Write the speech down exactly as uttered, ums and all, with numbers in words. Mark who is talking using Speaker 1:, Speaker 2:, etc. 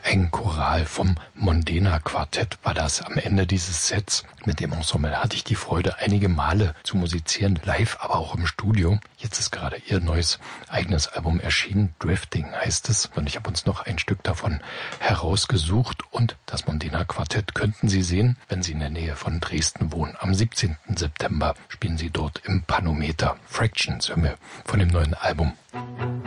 Speaker 1: Ein Choral vom Mondena Quartett war das am Ende dieses Sets. Mit dem Ensemble hatte ich die Freude, einige Male zu musizieren, live, aber auch im Studio. Jetzt ist gerade ihr neues eigenes Album erschienen, Drifting heißt es. Und ich habe uns noch ein Stück davon herausgesucht. Und das Mondena Quartett könnten Sie sehen, wenn Sie in der Nähe von Dresden wohnen. Am siebzehnten September spielen Sie dort im Panometer. Fractions hören wir von dem neuen Album.